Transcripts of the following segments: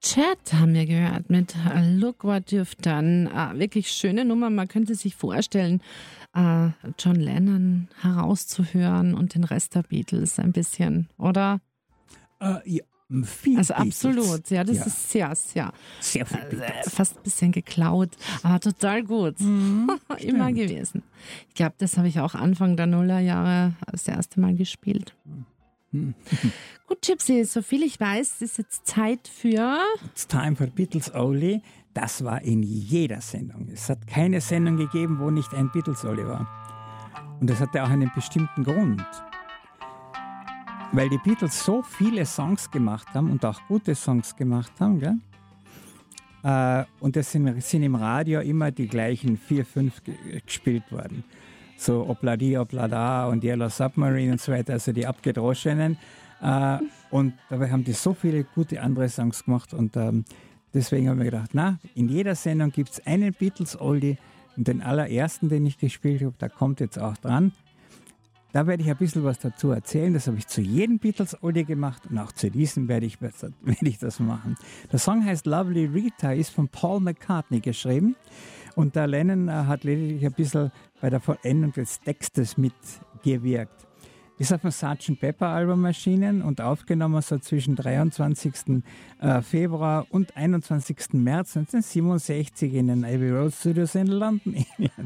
Chat haben wir gehört mit Look What You've Done. Wirklich schöne Nummer. Man könnte sich vorstellen, John Lennon herauszuhören und den Rest der Beatles ein bisschen, oder? Ja, viel also Beatles. Absolut, ja, das Ja. ist sehr Sehr viel Beatles. fast ein bisschen geklaut, aber total gut. Immer gewesen. Ich glaube, das habe ich auch Anfang der Nullerjahre das erste Mal gespielt. Gut, Gypsy, soviel ich weiß, ist jetzt Zeit für... It's time for Beatles Only. Das war in jeder Sendung. Es hat keine Sendung gegeben, wo nicht ein Beatles Only war. Und das hatte auch einen bestimmten Grund. Weil die Beatles so viele Songs gemacht haben und auch gute Songs gemacht haben, gell? Und es sind im Radio immer die gleichen 4, 5 gespielt worden. So Obladi, Oblada und Yellow Submarine und so weiter, also die abgedroschenen. Und dabei haben die so viele gute andere Songs gemacht und deswegen haben wir gedacht, in jeder Sendung gibt es einen Beatles-Oldie und den allerersten, den ich gespielt habe, der kommt jetzt auch dran. Da werde ich ein bisschen was dazu erzählen. Das habe ich zu jedem Beatles-Oldie gemacht und auch zu diesem werde ich das machen. Der Song heißt Lovely Rita, ist von Paul McCartney geschrieben und der Lennon hat lediglich ein bisschen bei der Vollendung des Textes mitgewirkt. Ist auf dem Sgt. Pepper Album erschienen und aufgenommen so zwischen 23. Februar und 21. März 1967 in den Abbey Road Studios in London.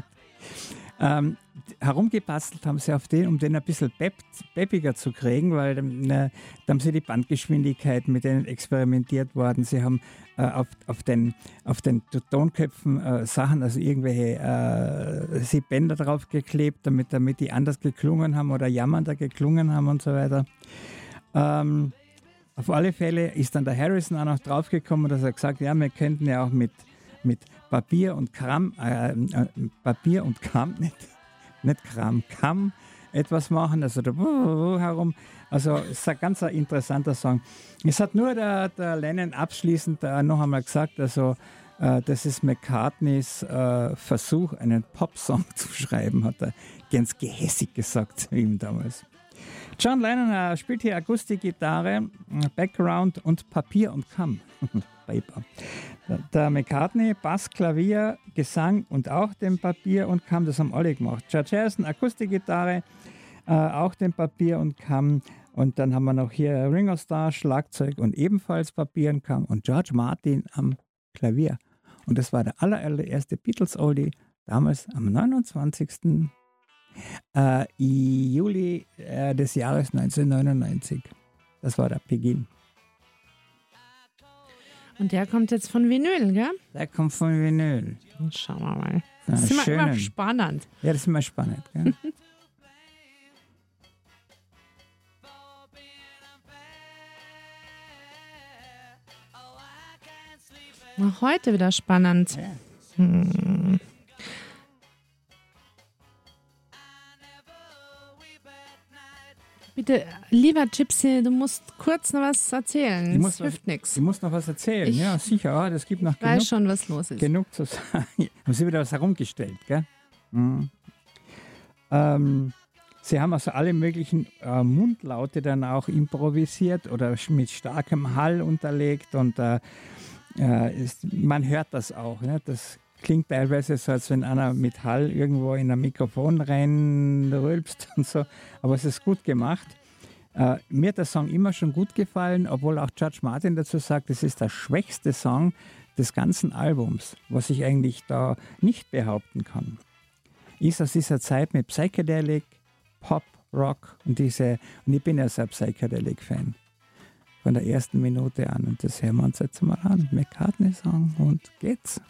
Herumgebastelt haben sie auf den, um den ein bisschen peppiger zu kriegen, weil da haben sie die Bandgeschwindigkeit mit denen experimentiert worden. Sie haben auf den Tonköpfen Sachen, also irgendwelche Bänder drauf geklebt, damit die anders geklungen haben oder jammernder geklungen haben und so weiter. Auf alle Fälle ist dann der Harrison auch noch draufgekommen, dass er gesagt hat, ja, wir könnten ja auch mit Papier und Kamm, nicht Kram, Kamm etwas machen, also da herum. Also es ist ein ganz interessanter Song. Es hat nur der Lennon abschließend noch einmal gesagt, also das ist McCartneys Versuch, einen Popsong zu schreiben, hat er ganz gehässig gesagt zu ihm damals. John Lennon spielt hier Akustikgitarre, Background und Papier und Kamm. Paper. Der McCartney, Bass, Klavier, Gesang und auch den Papier und Kamm, das haben alle gemacht. George Harrison, Akustikgitarre, auch den Papier und Kamm. Und dann haben wir noch hier Ringo Starr, Schlagzeug und ebenfalls Papier und Kamm. Und George Martin am Klavier. Und das war der allererste Beatles-Oldie, damals am 29. Juli des Jahres 1999. Das war der Beginn. Und der kommt jetzt von Vinyl, gell? Der kommt von Vinyl. Schauen wir mal. Das ist immer spannend. Ja, das ist immer spannend, gell? Auch heute wieder spannend. Ja. Bitte, lieber Gypsy, du musst kurz noch was erzählen. Das hilft nichts. Ich muss noch was erzählen, ja, sicher. Das gibt noch Ich weiß schon, was los ist. Genug zu sagen. Haben Sie wieder was herumgestellt, gell? Mhm. Sie haben also alle möglichen Mundlaute dann auch improvisiert oder mit starkem Hall unterlegt und man hört das auch. Ne? Das klingt teilweise so, als wenn einer mit Hall irgendwo in ein Mikrofon reinrülpst und so, aber es ist gut gemacht. Mir hat der Song immer schon gut gefallen, obwohl auch George Martin dazu sagt, es ist der schwächste Song des ganzen Albums, was ich eigentlich da nicht behaupten kann. Ist aus dieser Zeit mit Psychedelic, Pop, Rock und ich bin ja so ein Psychedelic-Fan. Von der ersten Minute an und das hören wir uns jetzt mal an. McCartney-Song und geht's.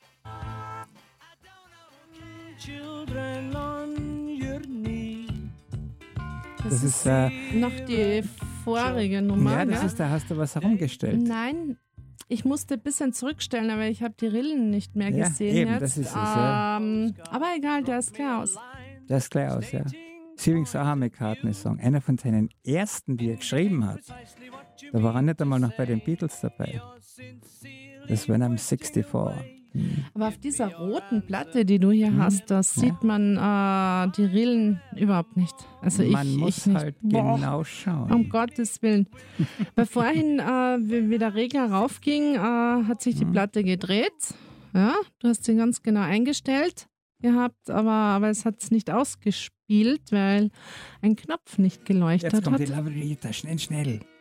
Das ist noch die vorige Nummer. Ja, das ist, da hast du was herumgestellt. Nein, ich musste ein bisschen zurückstellen, aber ich habe die Rillen nicht mehr gesehen eben, jetzt. Das ist es, ja. Aber egal, der ist klar aus. Der ist gleich aus, ja. Sie übrigens auch ein McCartney-Song. Einer von seinen ersten, die er geschrieben hat. Da war er nicht einmal noch bei den Beatles dabei. Das war am 64. Aber auf dieser roten Platte, die du hier hast, da sieht man die Rillen überhaupt nicht. Also Man muss ich nicht. halt genau schauen. Um Gottes Willen. Weil vorhin, wie der Regler raufging, hat sich die Platte gedreht. Ja, du hast sie ganz genau eingestellt gehabt, aber es hat es nicht ausgespielt, weil ein Knopf nicht geleuchtet Jetzt kommt hat. die Lavalier, schnell.